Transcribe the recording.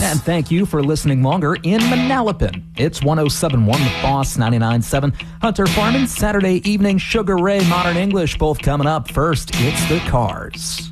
And thank you for listening longer in Manalapan. It's 107.1 The Boss, 99.7 Hunter Farming. Saturday evening, Sugar Ray, Modern English, both coming up. First, it's the Cars.